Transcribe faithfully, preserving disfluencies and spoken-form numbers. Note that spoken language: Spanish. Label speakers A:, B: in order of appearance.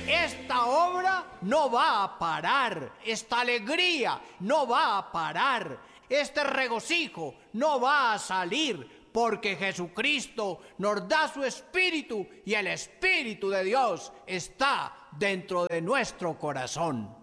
A: esta obra no va a parar, esta alegría no va a parar, este regocijo no va a salir, porque Jesucristo nos da su Espíritu y el Espíritu de Dios está dentro de nuestro corazón.